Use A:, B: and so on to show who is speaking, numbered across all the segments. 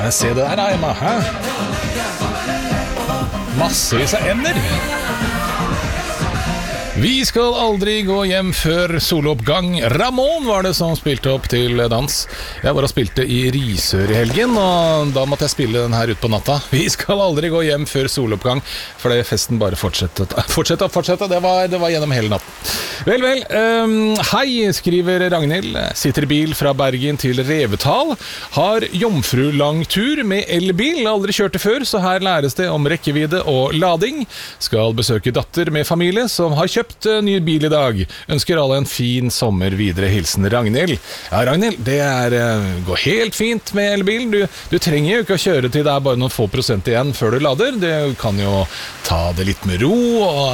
A: Se det der, Emma, hæ? Massevis av ender. Vi skal aldri gå hjem før soloppgang. Ramón var det som spilte opp til dans. Jeg var og spilte i Risør i helgen, og da måtte jeg spille den her ut på natta. Vi skal aldri gå hjem før soloppgang, for det festen bare fortsette. Det var gjennom hele natten. Vel. Hei, skriver Ragnhild. Sitter i bil fra Bergen til Revetal. Har jomfrulang tur med elbil. Aldri kjørte før, så her læres det om rekkevidde og lading. Skal besøke datter med familie som har kjøpt ny bil i dag. Ønsker alle en fin sommer videre. Hilsen Ragnhild. Ja, Ragnhild, det går helt fint med elbil. Du trenger jo ikke å kjøre til det er bare noen få prosent igjen før du lader. Du kan jo ta det litt med ro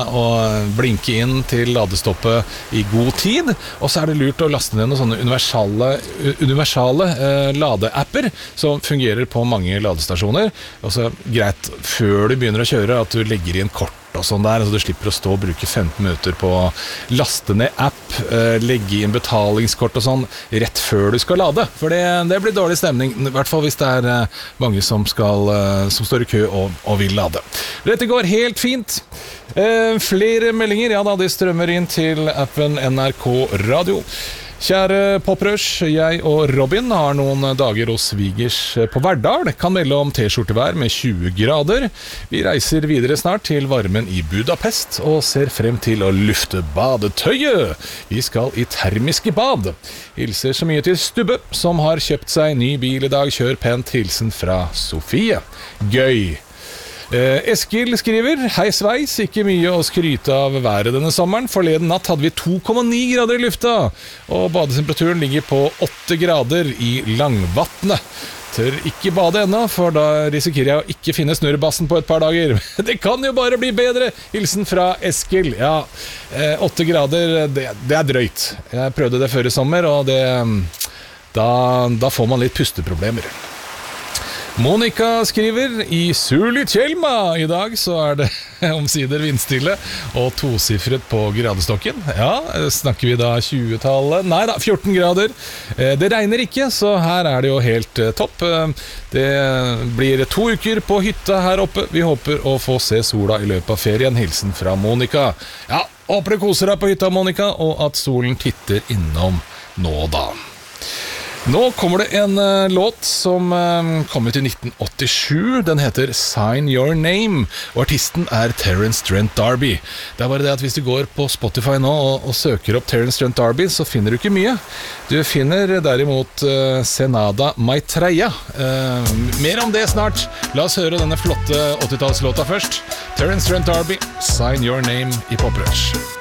A: og blinke inn til ladestoppet i god tid, og så er det lurt å laste ned noen sånne universale ladeapper som fungerer på mange ladestasjoner. Også greit før du begynner å kjøre at du legger inn kort og sånn der, så du slipper å stå og bruke 15 minutter på å laste ned app, legge inn betalingskort og sånn rett før du skal lade, for det blir dårlig stemning, i hvert fall hvis det er mange som står i kø og vil lade. Dette går helt fint. Flere meldinger, ja da, de strømmer inn til appen NRK Radio. Kjære Poprush, jeg og Robin har noen dager hos svigers på Verdal. Kan melde om t-skjortevær med 20 grader. Vi reiser videre snart til varmen i Budapest og ser frem til å lufte badetøyet. Vi skal i termiske bad. Hilser så mye til Stubbe, som har kjøpt seg ny bil i dag. Kjør pent, hilsen fra Sofie. Gøy! Eskil skriver: Hei sveis, ikke mye å skryte av været denne sommeren. Forleden natt hadde vi 2,9 grader i lufta, og badetemperaturen ligger på 8 grader i Langvatnet. Tør ikke bade ennå, for da risikerer jeg å ikke finne snurrebassen på et par dager. Det kan jo bare bli bedre. Hilsen fra Eskil. Ja, 8 grader, det er drøyt. Jeg prøvde det før i sommer, og da får man litt pusteproblemer. Monika skriver: I Sulitjelma i dag så er det omsider vindstille og tosifret på gradestokken. Ja, snakker vi da 20-tallet? Nei da, 14 grader. Det regner ikke, så her er det jo helt topp. Det blir 2 uker på hytta her oppe. Vi håper å få se sola i løpet av ferien. Hilsen fra Monika. Ja, håper du koser deg på hytta, Monika, og at solen titter innom nå da. Nå kommer det en låt som kom ut i 1987. Den heter Sign Your Name, og artisten er Terence Trent D'Arby. Det er bare det at hvis du går på Spotify nå og søker opp Terence Trent D'Arby, så finner du ikke mye. Du finner derimot Senada Maitreya. Mer om det snart. La oss høre denne flotte 80-tallslåta først. Terence Trent D'Arby, Sign Your Name i Poprush.